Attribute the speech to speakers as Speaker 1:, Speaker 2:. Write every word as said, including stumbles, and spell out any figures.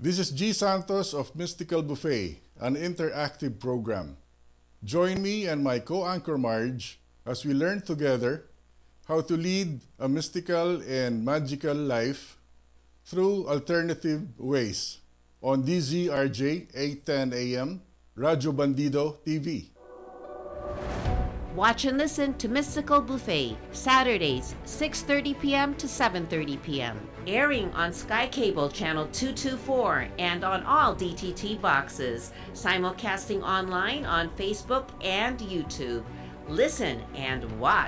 Speaker 1: This is G. Santos of Mystical Buffet, an interactive program. Join me and my co-anchor Marge as we learn together how to lead a mystical and magical life through alternative ways on D Z R J eight ten A M, Radyo Bandido T V.
Speaker 2: Watch and listen to Mystical Buffet, Saturdays, six thirty p.m. to seven thirty p.m. Airing on Sky Cable Channel two twenty-four and on all D T T boxes. Simulcasting online on Facebook and YouTube. Listen and watch.